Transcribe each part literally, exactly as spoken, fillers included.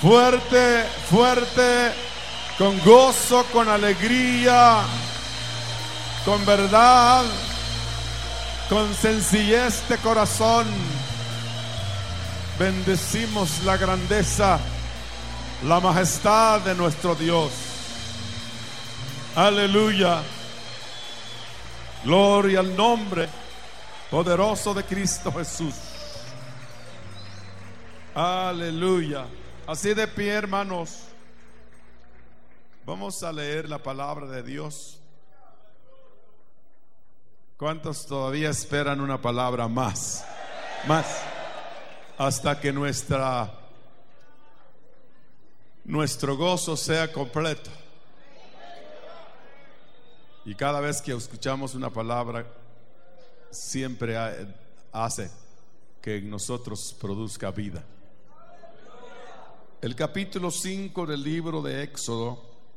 Fuerte, fuerte, con gozo, con alegría, con verdad, con sencillez de corazón. Bendecimos la grandeza, la majestad de nuestro Dios. Aleluya. Gloria al nombre poderoso de Cristo Jesús. Aleluya. Así de pie, hermanos, vamos a leer la palabra de Dios. ¿Cuántos todavía esperan una palabra más? Más. Hasta que nuestra nuestro gozo sea completo. Y cada vez que escuchamos una palabra, siempre hace que en nosotros produzca vida. El capítulo cinco del libro de Éxodo,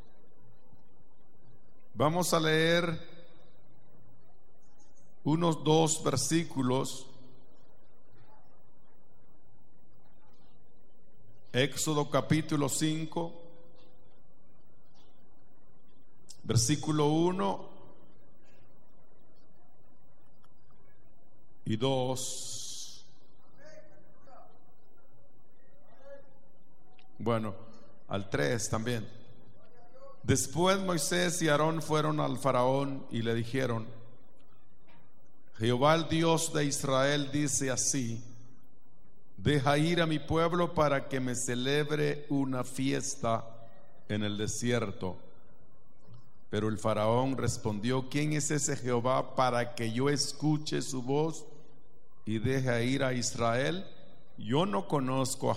vamos a leer unos dos versículos. Éxodo capítulo cinco, versículo uno y dos. Bueno, al tres también. Después Moisés y Aarón fueron al faraón y le dijeron: Jehová el Dios de Israel dice así: deja ir a mi pueblo para que me celebre una fiesta en el desierto. Pero el faraón respondió: ¿quién es ese Jehová para que yo escuche su voz y deje ir a Israel? Yo no conozco a